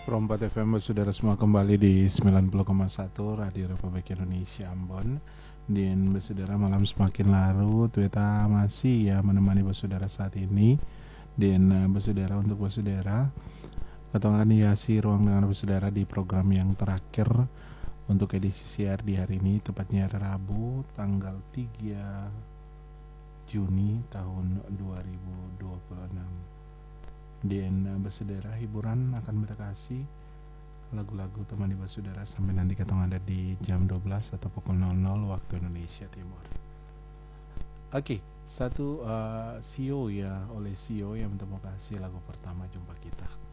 Perompat FM saudara semua kembali di 90,1 Radio Republik Indonesia Ambon. Dan saudara malam semakin larut, kita masih ya menemani saudara saat ini. Dan saudara untuk saudara kita akan hiasi ruang dengan saudara di program yang terakhir untuk edisi siar di hari ini, tepatnya Rabu tanggal 3 Juni tahun 2026. Dan bersaudara hiburan akan berkasih lagu-lagu temani bersaudara sampai nanti kita ada di jam 12 atau pukul 00 waktu Indonesia Timur. Oke, satu CEO ya oleh CEO yang terima kasih lagu pertama jumpa kita.